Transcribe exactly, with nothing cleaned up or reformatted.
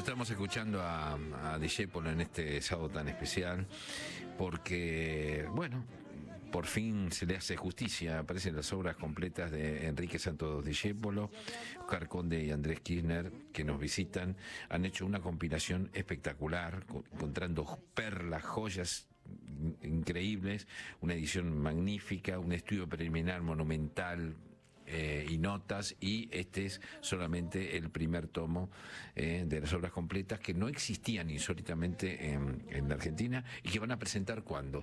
estamos escuchando a, a Discépolo en este sábado tan especial porque, bueno, por fin se le hace justicia. Aparecen las obras completas de Enrique Santos Discépolo, Oscar Conde y Andrés Kirchner, que nos visitan. Han hecho una compilación espectacular, encontrando perlas, joyas increíbles, una edición magnífica, un estudio preliminar monumental, Eh, y notas, y este es solamente el primer tomo eh, de las obras completas que no existían insólitamente en, en la Argentina y que van a presentar ¿cuándo?